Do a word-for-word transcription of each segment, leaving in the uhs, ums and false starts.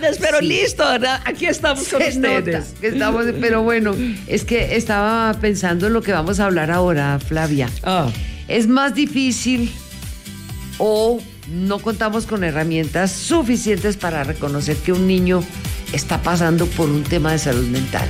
tardes, pero sí. Listo, aquí estamos con Se ustedes. Nota que estamos, pero bueno, es que estaba pensando en lo que vamos a hablar ahora, Flavia. Oh. Es más difícil o no contamos con herramientas suficientes para reconocer que un niño está pasando por un tema de salud mental.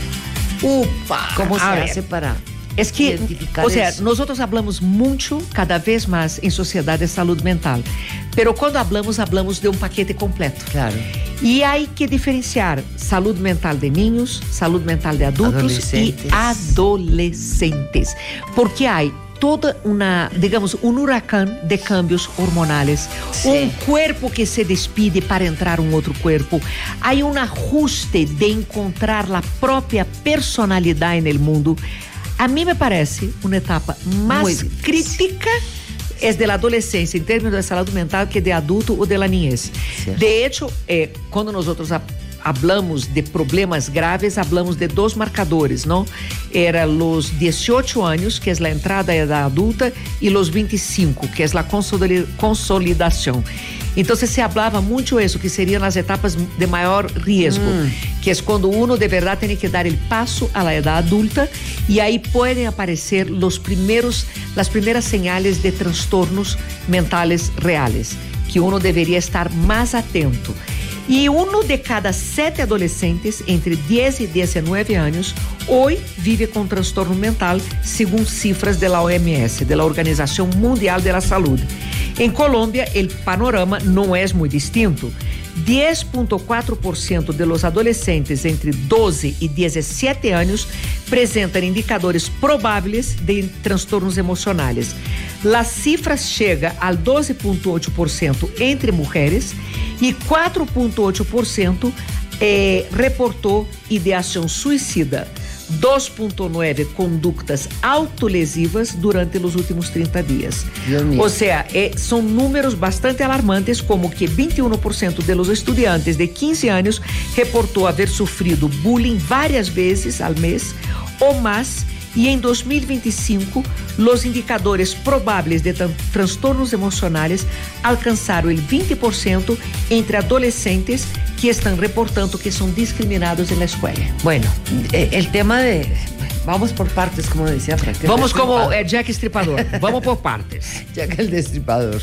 Upa, ¿Cómo se ver. hace para Es que, identificar o sea, eso? nosotros hablamos mucho, cada vez más, en sociedad de salud mental. Pero cuando hablamos, hablamos de un paquete completo. Claro. Y hay que diferenciar salud mental de niños, salud mental de adultos y adolescentes. Porque hay toda una, digamos, un huracán de cambios hormonales, sí. Un cuerpo que se despide para entrar un otro cuerpo. Hay un ajuste de encontrar la propia personalidad en el mundo. A mí me parece una etapa más crítica es de la adolescencia en términos de salud mental que de adulto o de la niñez. Cierto. De hecho, eh, cuando nosotros hablamos de problemas graves, hablamos de dos marcadores, ¿no? Era los dieciocho años, que es la entrada a edad adulta, y los veinticinco, que es la consolidación. Entonces se hablaba mucho eso, que serían las etapas de mayor riesgo, mm. que es cuando uno de verdad tiene que dar el paso a la edad adulta y ahí pueden aparecer los primeros, las primeras señales de trastornos mentales reales, que uno debería estar más atento. Y uno de cada siete adolescentes entre diez y diecinueve años hoy vive con trastorno mental, según cifras de la O M S, de la Organización Mundial de la Salud. En Colombia, el panorama no es muy distinto. diez punto cuatro por ciento de los adolescentes entre doce y diecisiete años presentan indicadores probables de trastornos emocionales. Las cifras llegan al doce punto ocho por ciento entre mujeres e quatro ponto oito por cento eh, reportou ideação suicida, dois ponto nove conductas autolesivas durante os últimos trinta dias. Ou seja, eh, são números bastante alarmantes, como que vinte e um por cento de los estudiantes de quinze anos reportou haver sofrido bullying várias vezes ao mês ou mais. E em dois mil e vinte e cinco, os indicadores prováveis de transtornos emocionais alcançaram o vinte por cento entre adolescentes que estão reportando que são discriminados na escola. Bueno, el tema de... Vamos por partes, como decía Frank. Vamos como eh, Jack Estripador. Vamos por partes. Jack el Destripador.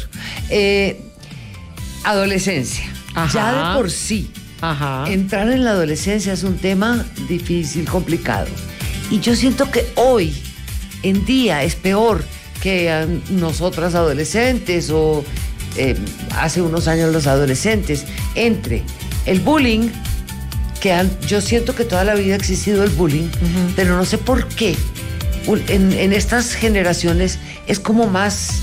Eh, adolescencia. Ajá. Ya de por sí. Ajá. Entrar en la adolescencia es un tema difícil, complicado. Y yo siento que hoy en día es peor que nosotras adolescentes o eh, hace unos años los adolescentes. Entre el bullying, que han, yo siento que toda la vida ha existido el bullying, uh-huh. pero no sé por qué en, en estas generaciones es como más,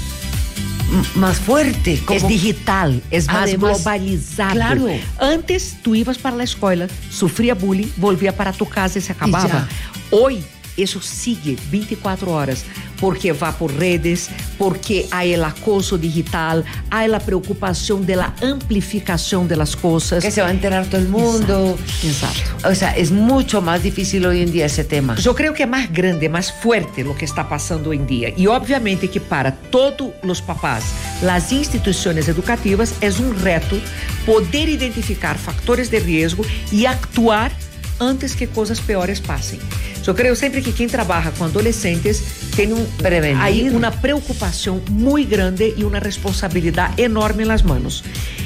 más fuerte. Como, es digital, es más además, globalizado. Claro. Antes tú ibas para la escuela, sufría bullying, volvía para tu casa y se acababa. Hoy eso sigue veinticuatro horas, porque va por redes, porque hay el acoso digital, hay la preocupación de la amplificación de las cosas. Que se va a enterar todo el mundo. Exacto. Exacto. O sea, es mucho más difícil hoy en día ese tema. Yo creo que es más grande, más fuerte lo que está pasando hoy en día. Y obviamente que para todos los papás, las instituciones educativas, es un reto poder identificar factores de riesgo y actuar antes que cosas peores pasen. Eu creio sempre que quem trabalha com adolescentes tem um, aí uma preocupação muito grande e uma responsabilidade enorme nas mãos.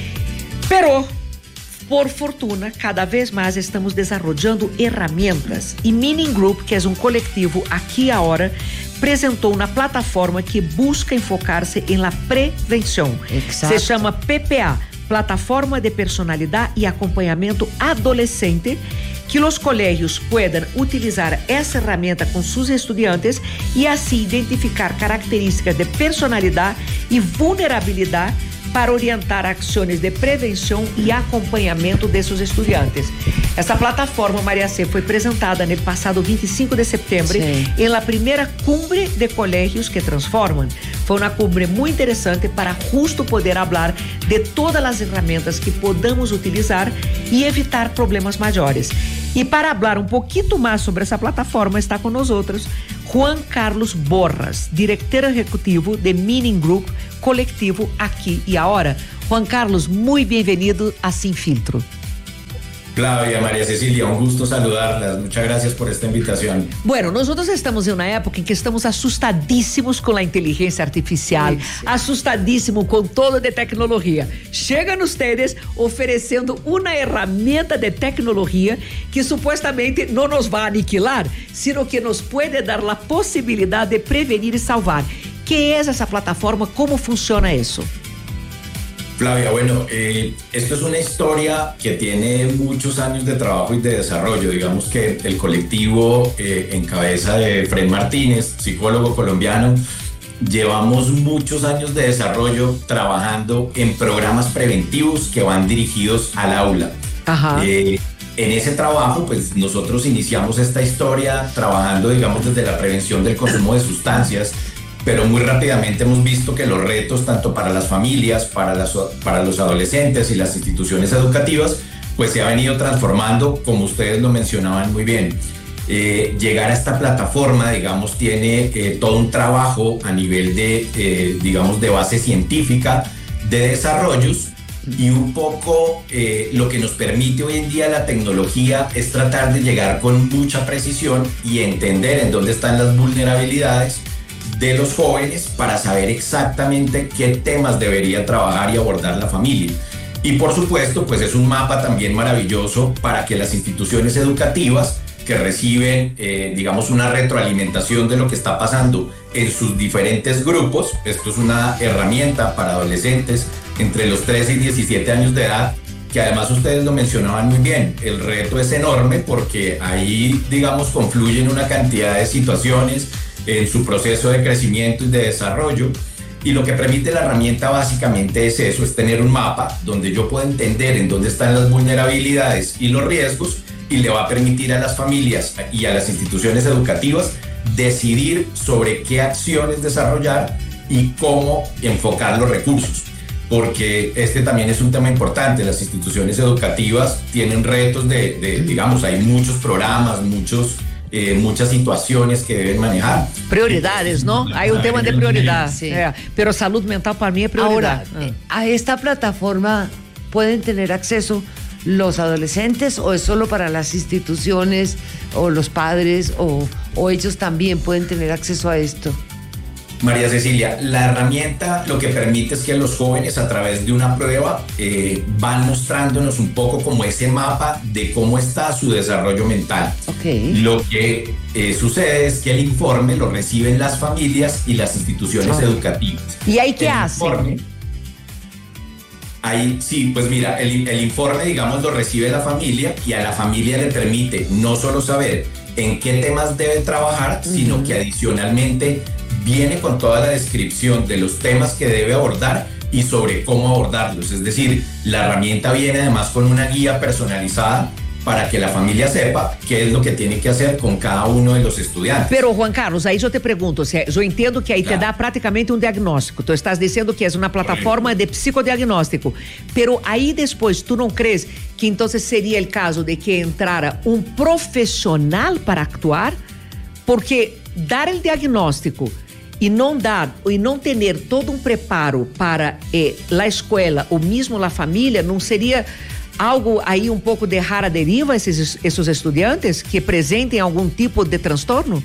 Pero, por fortuna, cada vez mais estamos desenvolvendo ferramentas e Meaning Group, que é um coletivo aqui e agora, apresentou uma plataforma que busca enfocar-se em la prevenção. Exato. Se chama P P A, Plataforma de Personalidade e Acompanhamento Adolescente, que os colégios puedan utilizar essa ferramenta com seus estudiantes e assim identificar características de personalidade e vulnerabilidade para orientar ações de prevenção e acompanhamento de seus estudiantes. Essa plataforma, Maria C, foi apresentada no passado vinte e cinco de setembro em la primeira cumbre de colégios que transformam. Foi uma cumbre muito interessante para justo poder falar de todas as ferramentas que podamos utilizar e evitar problemas maiores. E para falar um pouquinho mais sobre essa plataforma, está com nós outros Juan Carlos Borras, diretor executivo de Meaning Group, colectivo aqui e agora. Juan Carlos, muito bem-vindo a Sem Filtro. Flavia, María Cecilia, un gusto saludarlas. Muchas gracias por esta invitación. Bueno, nosotros estamos en una época en que estamos asustadísimos con la inteligencia artificial, sí, sí. asustadísimos con todo de tecnología. Llegan ustedes ofreciendo una herramienta de tecnología que supuestamente no nos va a aniquilar, sino que nos puede dar la posibilidad de prevenir y salvar. ¿Qué es esa plataforma? ¿Cómo funciona eso? Flavia, bueno, eh, esto es una historia que tiene muchos años de trabajo y de desarrollo. Digamos que el colectivo eh, en cabeza de Fred Martínez, psicólogo colombiano, llevamos muchos años de desarrollo trabajando en programas preventivos que van dirigidos al aula. Ajá. Eh, en ese trabajo, pues nosotros iniciamos esta historia trabajando, digamos, desde la prevención del consumo de sustancias, pero muy rápidamente hemos visto que los retos, tanto para las familias, para, las, para los adolescentes y las instituciones educativas, pues se ha venido transformando, como ustedes lo mencionaban muy bien. Eh, llegar a esta plataforma, digamos, tiene eh, todo un trabajo a nivel de, eh, digamos, de base científica, de desarrollos, y un poco eh, lo que nos permite hoy en día la tecnología es tratar de llegar con mucha precisión y entender en dónde están las vulnerabilidades de los jóvenes para saber exactamente qué temas debería trabajar y abordar la familia. Y por supuesto, pues es un mapa también maravilloso para que las instituciones educativas que reciben, eh, digamos, una retroalimentación de lo que está pasando en sus diferentes grupos. Esto es una herramienta para adolescentes entre los trece y diecisiete años de edad, que además ustedes lo mencionaban muy bien. El reto es enorme porque ahí, digamos, confluyen una cantidad de situaciones en su proceso de crecimiento y de desarrollo, y lo que permite la herramienta básicamente es eso, es tener un mapa donde yo puedo entender en dónde están las vulnerabilidades y los riesgos, y le va a permitir a las familias y a las instituciones educativas decidir sobre qué acciones desarrollar y cómo enfocar los recursos, porque este también es un tema importante. Las instituciones educativas tienen retos de, de digamos, hay muchos programas, muchos Eh, muchas situaciones que deben manejar. Prioridades, ¿no? Hay un tema de prioridad. Sí. Eh, pero salud mental para mí es prioridad. Ahora, ah. ¿a esta plataforma pueden tener acceso los adolescentes o es solo para las instituciones o los padres o, o ellos también pueden tener acceso a esto? María Cecilia, la herramienta lo que permite es que los jóvenes a través de una prueba eh, van mostrándonos un poco como ese mapa de cómo está su desarrollo mental. Okay. Lo que eh, sucede es que el informe lo reciben las familias y las instituciones oh. educativas. ¿Y ahí qué hace? Ahí sí, pues mira, el, el informe, digamos, lo recibe la familia y a la familia le permite no solo saber en qué temas debe trabajar, uh-huh. sino que adicionalmente viene con toda la descripción de los temas que debe abordar y sobre cómo abordarlos. Es decir, la herramienta viene además con una guía personalizada para que la familia sepa qué es lo que tiene que hacer con cada uno de los estudiantes. Pero Juan Carlos, ahí yo te pregunto, yo entiendo que ahí claro. te da prácticamente un diagnóstico. Tú estás diciendo que es una plataforma de psicodiagnóstico, pero ahí después, ¿tú no crees que entonces sería el caso de que entrara un profesional para actuar? Porque dar el diagnóstico e não dar, e não ter todo um preparo para eh, a escola ou mesmo a família, não seria algo aí um pouco de dejar a deriva esses, esses estudiantes que apresentem algum tipo de transtorno?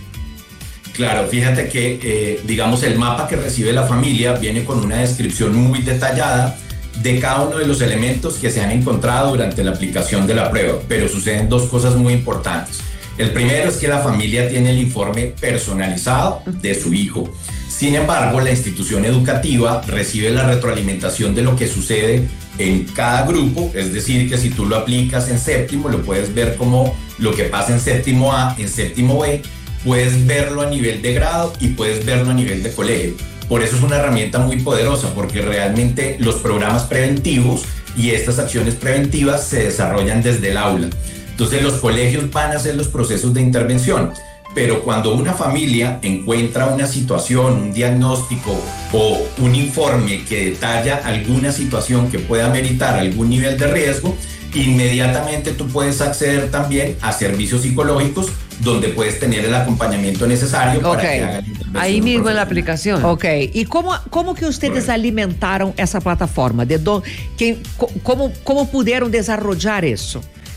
Claro, fíjate que, eh, digamos, el mapa que recibe la familia viene con una descripción muy detallada de cada uno de los elementos que se han encontrado durante la aplicación de la prueba, pero suceden dos cosas muy importantes. El primero es que la familia tiene el informe personalizado de su hijo. Sin embargo, la institución educativa recibe la retroalimentación de lo que sucede en cada grupo, es decir, que si tú lo aplicas en séptimo, lo puedes ver como lo que pasa en séptimo A, en séptimo B, puedes verlo a nivel de grado y puedes verlo a nivel de colegio. Por eso es una herramienta muy poderosa, porque realmente los programas preventivos y estas acciones preventivas se desarrollan desde el aula. Entonces los colegios van a hacer los procesos de intervención, pero cuando una familia encuentra una situación, un diagnóstico o un informe que detalla alguna situación que pueda meritar algún nivel de riesgo, inmediatamente tú puedes acceder también a servicios psicológicos donde puedes tener el acompañamiento necesario para okay. que haga la intervención. Ahí mismo en la aplicación. Ok. ¿Y cómo, cómo que ustedes alimentaron esa plataforma? ¿De do, que, cómo, ¿Cómo pudieron desarrollar eso?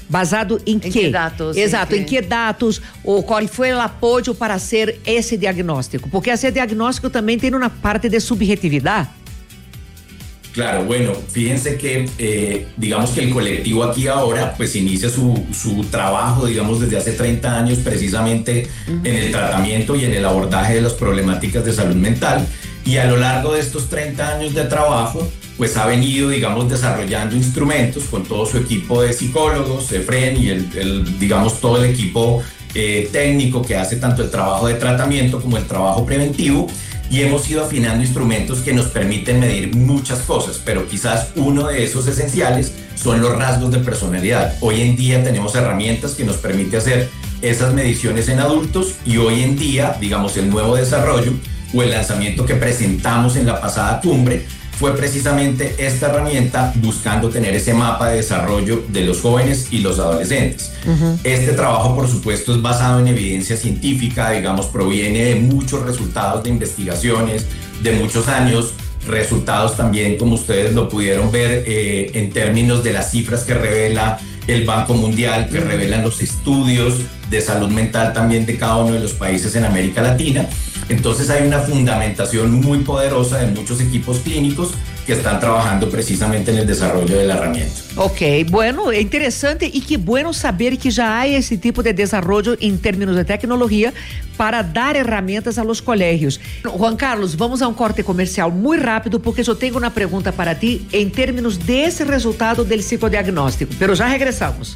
Basado em, em quê? Que dados? Exato, em em que... que dados ou qual foi o apoio para ser esse diagnóstico? Porque esse diagnóstico também tem uma parte de subjetividade. Claro, bueno, fíjense que eh, digamos que el colectivo aquí ahora pues inicia su, su trabajo digamos desde hace treinta años precisamente uh-huh. en el tratamiento y en el abordaje de las problemáticas de salud mental, y a lo largo de estos treinta años de trabajo pues ha venido digamos desarrollando instrumentos con todo su equipo de psicólogos, EFREN y el, el digamos todo el equipo eh, técnico que hace tanto el trabajo de tratamiento como el trabajo preventivo. Y hemos ido afinando instrumentos que nos permiten medir muchas cosas, pero quizás uno de esos esenciales son los rasgos de personalidad. Hoy en día tenemos herramientas que nos permiten hacer esas mediciones en adultos, y hoy en día, digamos, el nuevo desarrollo o el lanzamiento que presentamos en la pasada cumbre fue precisamente esta herramienta, buscando tener ese mapa de desarrollo de los jóvenes y los adolescentes. Uh-huh. Este trabajo, por supuesto, es basado en evidencia científica, digamos, proviene de muchos resultados de investigaciones, de muchos años, resultados también, como ustedes lo pudieron ver, eh, en términos de las cifras que revela el Banco Mundial, que revelan los estudios de salud mental también de cada uno de los países en América Latina. Entonces hay una fundamentación muy poderosa de muchos equipos clínicos que están trabajando precisamente en el desarrollo de la herramienta. Ok, bueno, é interessante e que bueno saber que já há esse tipo de desenvolvimento em termos de tecnologia para dar ferramentas a los colégios. Juan Carlos, vamos a um corte comercial muito rápido porque eu tenho uma pergunta para ti em termos desse resultado do psicodiagnóstico, pero já regressamos.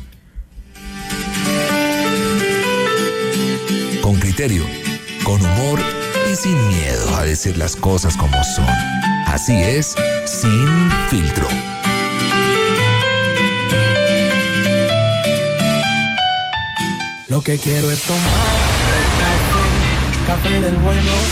Con criterio, con humor y sin miedo a decir las cosas como son. Así es, Sin Filtro. Lo que quiero es tomar café, café del bueno.